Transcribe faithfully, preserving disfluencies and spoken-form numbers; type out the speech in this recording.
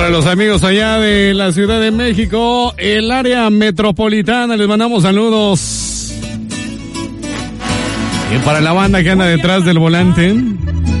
Para los amigos allá de la Ciudad de México, el área metropolitana, les mandamos saludos. Y para la banda que anda detrás del volante,